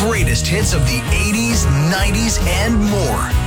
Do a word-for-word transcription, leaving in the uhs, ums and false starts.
greatest hits of the eighties, nineties, and more.